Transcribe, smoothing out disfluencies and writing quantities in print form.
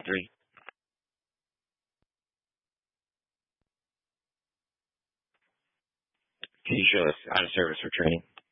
3. Can you show us out of service for training?